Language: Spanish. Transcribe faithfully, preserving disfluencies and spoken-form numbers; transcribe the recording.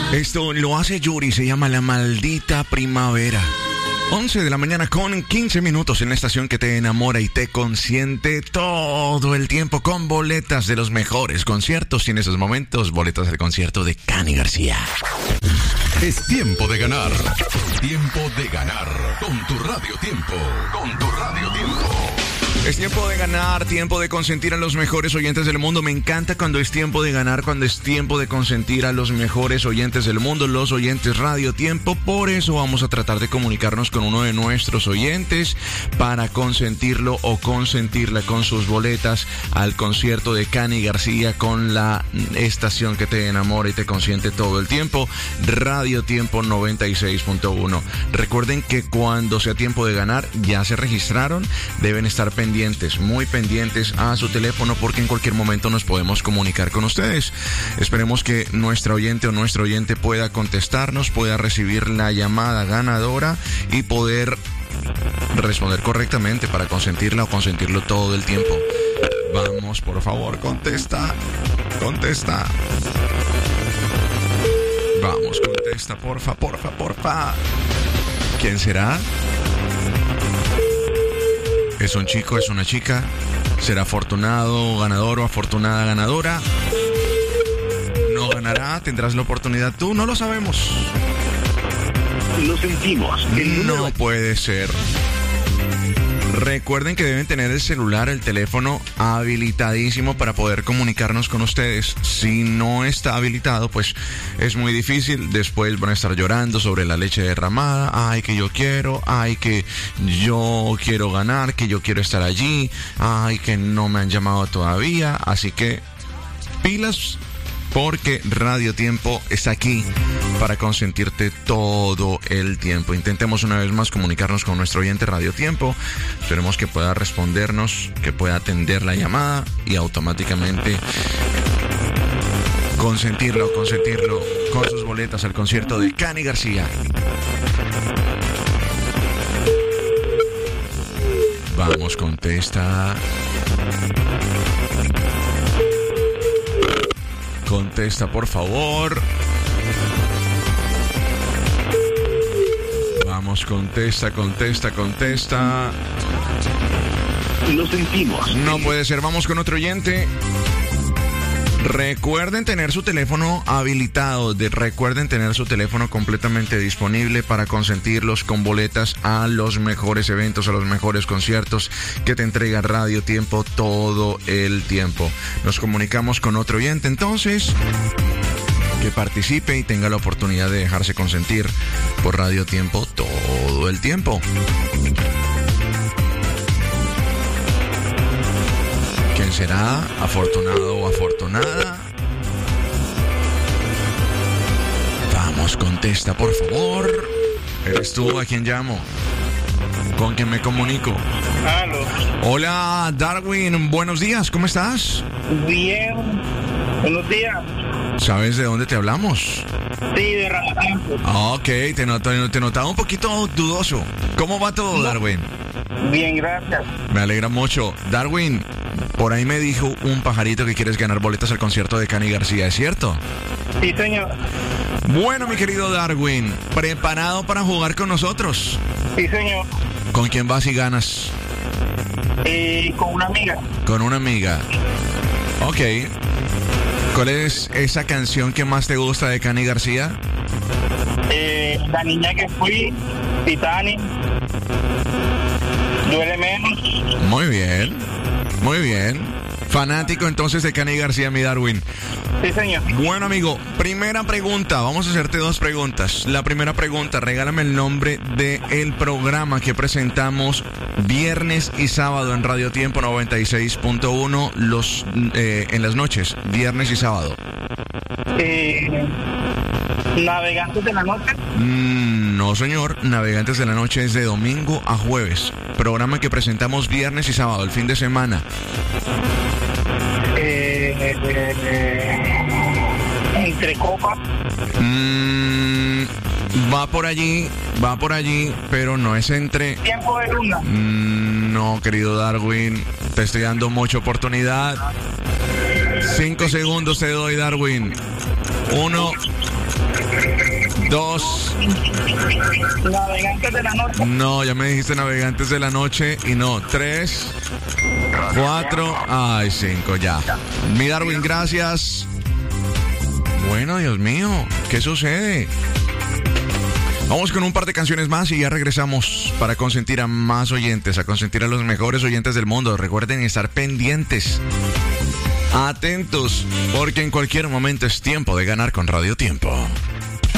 Esto lo hace Yuri, se llama La Maldita Primavera. once de la mañana con quince minutos en la estación que te enamora y te consiente todo el tiempo con boletas de los mejores conciertos y en esos momentos boletas del concierto de Cani García. Es tiempo de ganar. Tiempo de ganar. Con tu Radio Tiempo. Con tu Radio Tiempo. Es tiempo de ganar, tiempo de consentir a los mejores oyentes del mundo. Me encanta cuando es tiempo de ganar, cuando es tiempo de consentir a los mejores oyentes del mundo, los oyentes Radio Tiempo. Por eso vamos a tratar de comunicarnos con uno de nuestros oyentes para consentirlo o consentirla con sus boletas al concierto de Cani García con la estación que te enamora y te consiente todo el tiempo, Radio Tiempo noventa y seis punto uno. Recuerden que cuando sea tiempo de ganar, ya se registraron, deben estar pendientes muy pendientes a su teléfono porque en cualquier momento nos podemos comunicar con ustedes. Esperemos que nuestra oyente o nuestro oyente pueda contestarnos, pueda recibir la llamada ganadora y poder responder correctamente para consentirla o consentirlo todo el tiempo. Vamos, por favor, contesta, contesta. Vamos, contesta, porfa, porfa, porfa. ¿Quién será? ¿Es un chico, es una chica? ¿Será afortunado, ganador o afortunada ganadora? ¿No ganará? ¿Tendrás la oportunidad tú? No lo sabemos. Lo sentimos. El No número... puede ser. Recuerden que deben tener el celular, el teléfono habilitadísimo para poder comunicarnos con ustedes. Si no está habilitado, pues es muy difícil. Después van a estar llorando sobre la leche derramada. Ay, que yo quiero. Ay, que yo quiero ganar. Que yo quiero estar allí. Ay, que no me han llamado todavía. Así que pilas, porque Radio Tiempo está aquí para consentirte todo el tiempo. Intentemos una vez más comunicarnos con nuestro oyente Radio Tiempo. Esperemos que pueda respondernos, que pueda atender la llamada y automáticamente consentirlo o consentirlo con sus boletas al concierto de Cani García. Vamos, contesta. Contesta, por favor. Vamos, contesta, contesta, contesta. Lo sentimos. No puede ser. Vamos con otro oyente. Recuerden tener su teléfono habilitado, de, recuerden tener su teléfono completamente disponible para consentirlos con boletas a los mejores eventos, a los mejores conciertos que te entrega Radio Tiempo todo el tiempo. Nos comunicamos con otro oyente entonces, que participe y tenga la oportunidad de dejarse consentir por Radio Tiempo todo el tiempo. ¿Quién será? ¿Afortunado o afortunada? Vamos, contesta, por favor. ¿Eres tú a quien llamo? ¿Con quién me comunico? Aló. Hola, Darwin. Buenos días, ¿cómo estás? Bien. Buenos días. ¿Sabes de dónde te hablamos? Sí, de Radio Tiempo. Ah, ok, te, not- te notaba un poquito dudoso. ¿Cómo va todo, Darwin? Bien, gracias. Me alegra mucho. Darwin, por ahí me dijo un pajarito que quieres ganar boletas al concierto de Cani García, ¿es cierto? Sí, señor. Bueno, mi querido Darwin, ¿preparado para jugar con nosotros? Sí, señor. ¿Con quién vas y ganas? Eh, con una amiga. Con una amiga. Ok. ¿Cuál es esa canción que más te gusta de Cani García? Eh, la niña que fui, Titanic. Duele menos. Muy bien, muy bien. Fanático entonces de Cani García, mi Darwin. Sí, señor. Bueno, amigo, primera pregunta. Vamos a hacerte dos preguntas. La primera pregunta, regálame el nombre del programa que presentamos viernes y sábado en Radio Tiempo noventa y seis punto uno los, eh, en las noches, viernes y sábado. Eh, Navegantes de la Noche. Mm, no, señor. Navegantes de la Noche es de domingo a jueves. Programa que presentamos viernes y sábado, el fin de semana. Eh, eh, eh, entre copas. Mm, va por allí, va por allí, pero no es entre... Tiempo de luna. Mm, no, querido Darwin, te estoy dando mucha oportunidad. Cinco segundos te doy, Darwin. Uno, Dos. Navegantes de la noche. No, ya me dijiste Navegantes de la Noche y no. Tres. Cuatro. Ay, cinco, ya. Mi Darwin, gracias. Bueno, Dios mío, ¿qué sucede? Vamos con un par de canciones más y ya regresamos para consentir a más oyentes, a consentir a los mejores oyentes del mundo. Recuerden estar pendientes, atentos, porque en cualquier momento es tiempo de ganar con Radio Tiempo.